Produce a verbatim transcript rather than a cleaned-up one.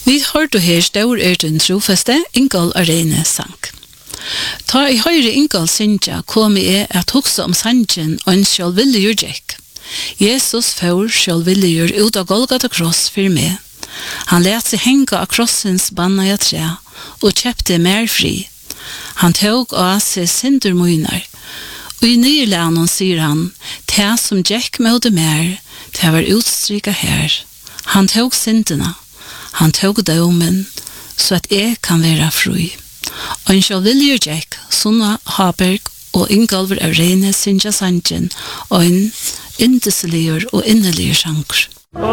Vi hørte her stor er den trofaste Ingald Arene sang. Ta i høyre Ingald Sintja kom jeg at hoksa om sangen og en sjølvilligur Jack. Jesus får sjølvilligur ut av Golgata kross for meg. Han let seg henga av krossens banna i tre og kjøpte mer fri. Han tog av seg syndermøyner. Og i nylænen sier han, «Te som Jack møte mer, te var utstryka her. Han tog syndena, han tog domen, så at jeg kan være fri.» Og en sjølvilligur Jack, Sunna Haberg og Ingalver Arene Sintja sangen, og en indeseligur og inneligur sanger.